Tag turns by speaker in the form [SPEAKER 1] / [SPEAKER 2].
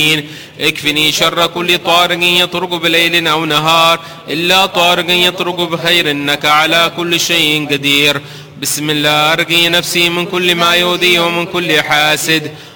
[SPEAKER 1] اكفني شر كل طارق يطرق بليل أو نهار إلا طارق يطرق بخير إنك على كل شيء قدير. بسم الله أرقي نفسي من كل ما يؤذي ومن كل حاسد